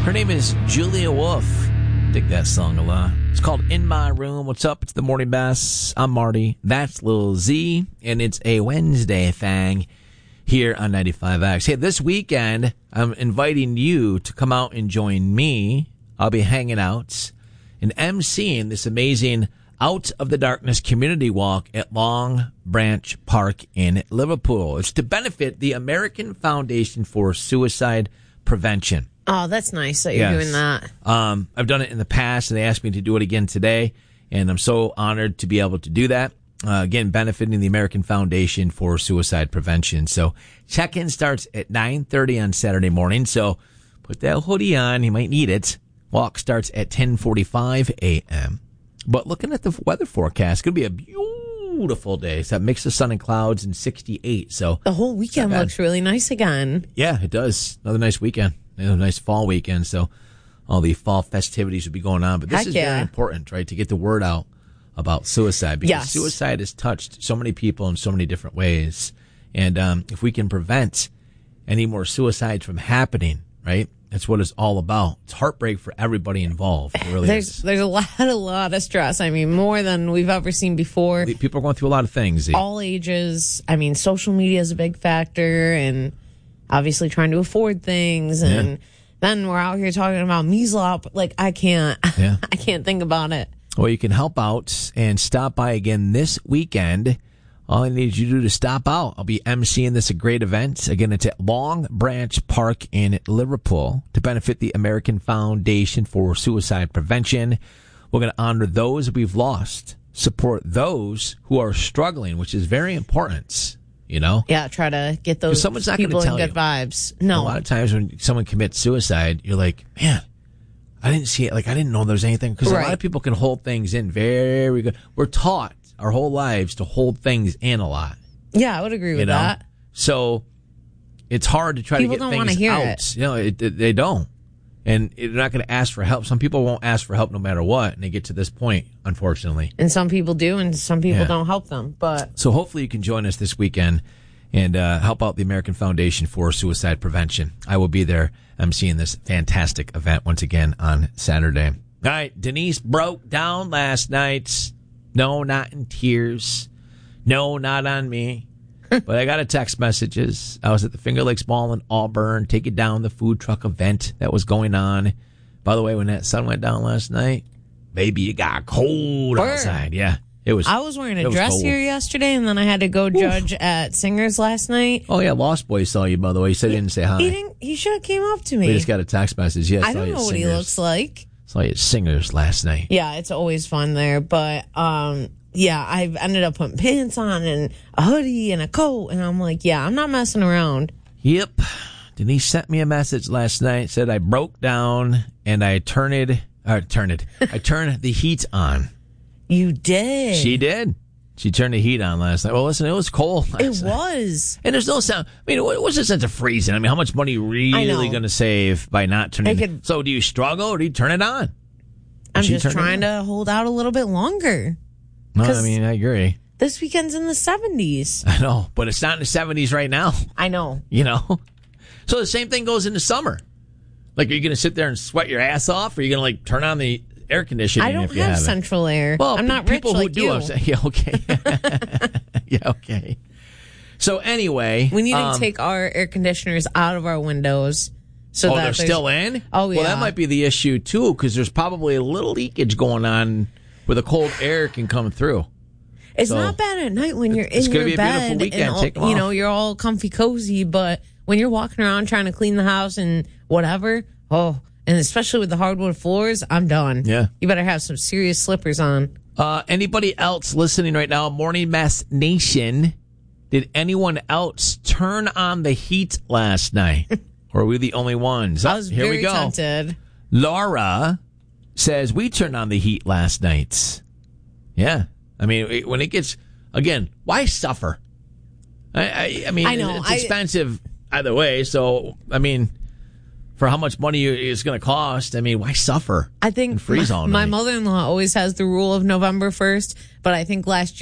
Her name is Julia Wolf. Dig that song a lot. It's called In My Room. What's up? It's the Morning Bass. I'm Marty. That's Lil Z. And it's a Wednesday thing here on 95X. Hey, this weekend, I'm inviting you to come out and join me. I'll be hanging out and emceeing this amazing Out of the Darkness community walk at Long Branch Park in Liverpool. It's to benefit the American Foundation for Suicide Prevention. Oh, that's nice that you're doing that. I've done it in the past, and they asked me to do it again today, and I'm so honored to be able to do that. Again, benefiting the American Foundation for Suicide Prevention. So check-in starts at 9:30 on Saturday morning, so put that hoodie on. You might need it. Walk starts at 10:45 a.m. But looking at the weather forecast, it's going to be a beautiful day. It's that mix of sun and clouds and 68. So the whole weekend looks really nice again. Yeah, it does. Another nice weekend. A nice fall weekend, so all the fall festivities will be going on. But this is very important, right, to get the word out about suicide, because suicide has touched so many people in so many different ways. And if we can prevent any more suicides from happening, right, that's what it's all about. It's heartbreak for everybody involved. It really is. There's a lot of stress. I mean, more than we've ever seen before. People are going through a lot of things. All ages. I mean, social media is a big factor, and obviously trying to afford things, and then we're out here talking about measles. Like, I can't think about it. Well, you can help out and stop by again this weekend. All I need you to do to stop out. I'll be emceeing this, a great event. Again, it's at Long Branch Park in Liverpool to benefit the American Foundation for Suicide Prevention. We're going to honor those we've lost, support those who are struggling, which is very important. You know? Yeah, try to get those people in good vibes. No. A lot of times when someone commits suicide, you're like, man, I didn't see it. Like, I didn't know there was anything. Because a lot of people can hold things in very good. We're taught our whole lives to hold things in a lot. Yeah, I would agree with that. So it's hard to try to get things out. You know, they don't. And they're not going to ask for help. Some people won't ask for help no matter what, and they get to this point, unfortunately. And some people do, and some people don't help them. But so hopefully you can join us this weekend and help out the American Foundation for Suicide Prevention. I will be there. I'm seeing this fantastic event once again on Saturday. All right, Denise broke down last night. No, not in tears. No, not on me. But I got a text messages. I was at the Finger Lakes Mall in Auburn, taking down the food truck event that was going on. By the way, when that sun went down last night, baby, it got cold outside. Yeah, it was. I was wearing a dress here yesterday, and then I had to go judge at Singers last night. Oh yeah, Lost Boy saw you, by the way. He said he didn't say hi. He should have came up to me. We just got a text message. Yes, I don't know what he looks like. Saw you at Singers last night. Yeah, it's always fun there, but yeah, I've ended up putting pants on and a hoodie and a coat, and I'm like, yeah, I'm not messing around. Yep. Denise sent me a message last night, said I broke down and I turned the heat on. You did? She did. She turned the heat on last night. Well, listen, it was cold last night. It was. And there's no sound. I mean, what's the sense of freezing? I mean, how much money are you really going to save by not turning it? So do you struggle or do you turn it on? I'm just trying to hold out a little bit longer. No, I mean, I agree. This weekend's in the 70s. I know, but it's not in the 70s right now. I know. You know? So the same thing goes into summer. Like, are you going to sit there and sweat your ass off, or are you going to, like, turn on the air conditioning? I don't have central air. Well, I'm not rich like you. I'm saying, yeah, okay. Yeah, okay. So anyway. We need to take our air conditioners out of our windows. So they're still in? Oh, yeah. Well, that might be the issue, too, because there's probably a little leakage going on where the cold air can come through. It's not bad at night when you're in your bed. It's going to be a beautiful weekend. Take them off. You know, you're all comfy cozy, but when you're walking around trying to clean the house and whatever, and especially with the hardwood floors, I'm done. Yeah. You better have some serious slippers on. Anybody else listening right now, Morning Mass Nation, did anyone else turn on the heat last night? Or are we the only ones? I was very tempted. Laura says, we turned on the heat last night. Yeah. I mean, when it gets, again, why suffer? I mean, it's expensive either way. So, I mean, for how much money it's going to cost, I mean, why suffer? I think and freeze all night? My mother-in-law always has the rule of November 1st, but I think last year